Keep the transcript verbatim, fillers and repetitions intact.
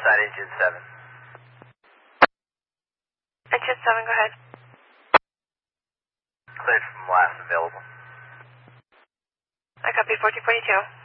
side, engine seven. Engine seven, go ahead. Cleared from last available. I copy fourteen forty-two.